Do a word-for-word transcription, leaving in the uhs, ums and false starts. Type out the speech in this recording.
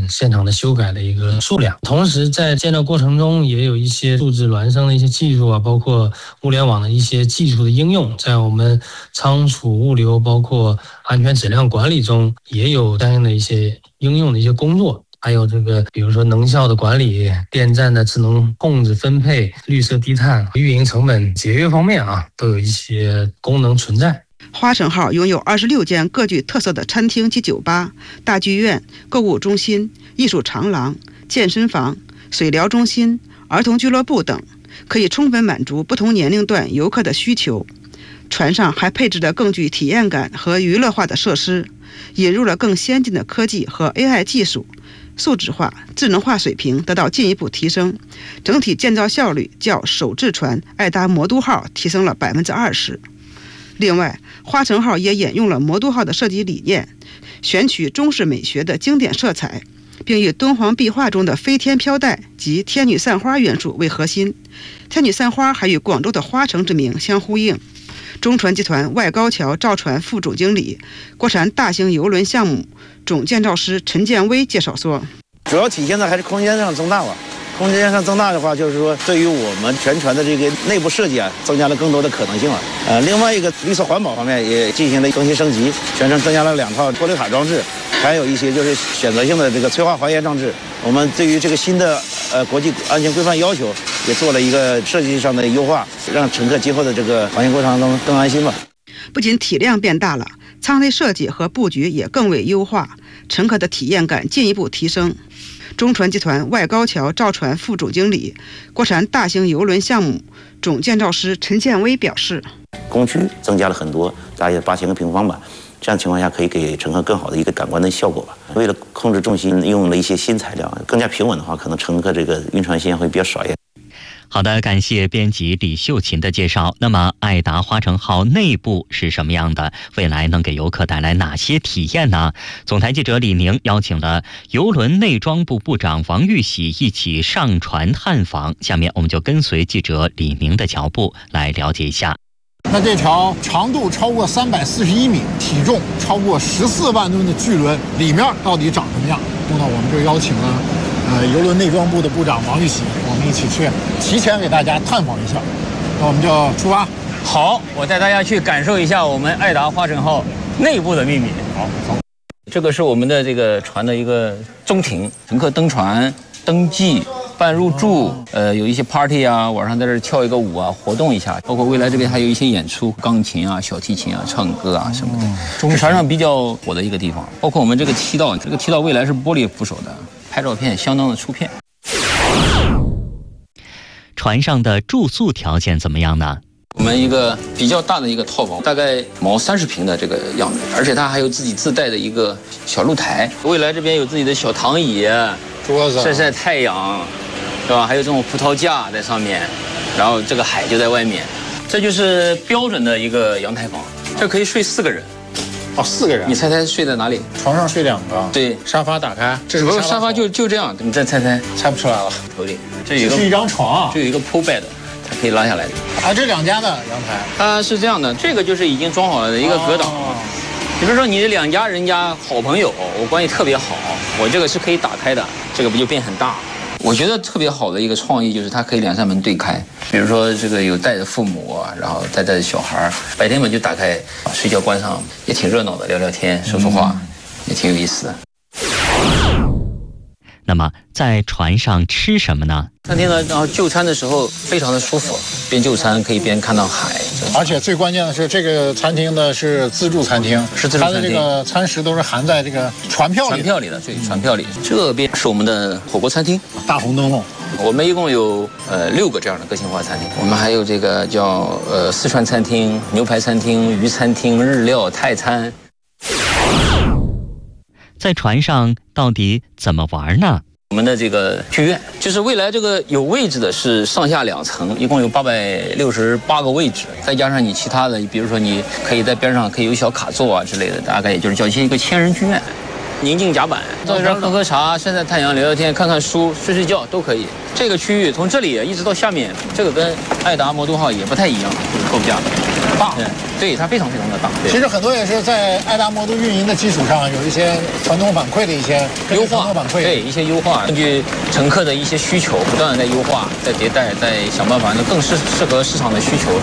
现场的修改的一个数量。同时在建造过程中也有一些数字孪生的一些技术啊，包括物联网的一些技术的应用，在我们仓储物流包括安全质量管理中也有相应的一些应用的一些工作。还有这个比如说能效的管理、电站的智能控制分配、绿色低碳、运营成本节约方面啊，都有一些功能存在。 花城号拥有二十六间各具特色的餐厅及酒吧、大剧院、购物中心、艺术长廊、健身房、水疗中心、儿童俱乐部等，可以充分满足不同年龄段游客的需求。船上还配置了更具体验感和娱乐化的设施，引入了更先进的科技和 A I 技术，数字化、智能化水平得到进一步提升，整体建造效率较首制船爱达魔都号提升了百分之二十。另外，花城号也沿用了魔都号的设计理念，选取中式美学的经典色彩，并以敦煌壁画中的飞天飘带及天女散花元素为核心。天女散花还与广州的花城之名相呼应。中船集团外高桥造船副总经理、国产大型邮轮项目总建造师陈建威介绍说， 主要体现的还是空间上增大吧。空间上增大的话，就是说对于我们全船的这个内部设计啊，增加了更多的可能性了。呃，另外一个绿色环保方面也进行了更新升级，全程增加了两套玻璃塔装置，还有一些就是选择性的这个催化还原装置。我们对于这个新的呃国际安全规范要求也做了一个设计上的优化，让乘客今后的这个航行过程中更安心吧。 不仅体量变大了，舱内设计和布局也更为优化，乘客的体验感进一步提升。中船集团外高桥造船副总经理、国产大型邮轮项目总建造师陈建威表示， 工区增加了很多，大约八千个平方板，这样情况下可以给乘客更好的一个感官的效果吧。为了控制重心，用了一些新材料，更加平稳的话，可能乘客这个晕船现象会比较少一点。 好的，感谢编辑李秀琴的介绍。那么爱达花城号内部是什么样的？未来能给游客带来哪些体验呢？总台记者李宁邀请了邮轮内装部部长王玉玺一起上船探访。下面我们就跟随记者李宁的脚步来了解一下。 那这条长度超过三百四十一米、体重超过十四万吨的巨轮里面到底长什么样？那我们就邀请了呃，邮轮内装部的部长王玉玺，我们一起去提前给大家探访一下。那我们就出发。 好，我带大家去感受一下我们爱达花城号内部的秘密。好，走。这个是我们的这个船的一个中庭，乘客登船、登记、办入住，呃，有一些 party 啊，晚上在这儿跳一个舞啊，活动一下。包括未来这边还有一些演出，钢琴啊、小提琴啊、唱歌啊什么的，是船上比较火的一个地方。包括我们这个梯道，这个梯道未来是玻璃扶手的。拍照片相当的出片。 船上的住宿条件怎么样呢？ 我们一个比较大的一个套房，大概毛三十平的这个样子，而且它还有自己自带的一个小露台。未来这边有自己的小躺椅、 桌子， 晒晒太阳，是吧？还有这种葡萄架在上面，然后这个海就在外面。这就是标准的一个阳台房，这可以睡四个人。 哦，四个人， 你猜猜睡在哪里？ 床上睡两个， 对， 沙发打开，这是不是沙发就就这样，你再猜猜， 猜不出来了。 头顶这有一个， 这是一张床， 这有一个铺 bed， 它可以拉下来的。 啊，这两家的阳台， 它是这样的，这个就是已经装好了的一个隔挡。哦、比如说你两家人家好朋友，我关系特别好，我这个是可以打开的，这个不就变很大？我觉得特别好的一个创意就是它可以两扇门对开，比如说这个有带着父母啊，然后再带着小孩，白天门就打开，睡觉关上，也挺热闹的，聊聊天，说说话，嗯、也挺有意思的。 那么在船上吃什么呢？ 餐厅呢，然后就餐的时候非常的舒服，边就餐可以边看到海。 而且最关键的是，这个餐厅的是自助餐厅， 是自助餐厅， 它的这个餐食都是含在这个船票里。 船票里的，对，船票里。这边是我们的火锅餐厅， 大红灯笼。 我们一共有呃六个这样的个性化餐厅，我们还有这个叫呃四川餐厅、牛排餐厅、鱼餐厅、日料、泰餐。 在船上到底怎么玩呢？ 我们的这个剧院，就是未来这个有位置的是上下两层，一共有八百六十八个位置，再加上你其他的，比如说你可以在边上可以有小卡座啊之类的，大概也就是叫一个千人剧院。宁静甲板，在这喝喝茶、晒晒太阳、聊聊天、看看书、睡睡觉都可以。这个区域从这里一直到下面，这个跟爱达魔都号也不太一样，就是构架的。 大。 嗯，对，它非常非常的大。 其实很多也是在爱达摩都运营的基础上，有一些传统反馈的一些优化反馈， 对一些优化，根据乘客的一些需求，不断的在优化、在迭代、在想办法，更适适合市场的需求。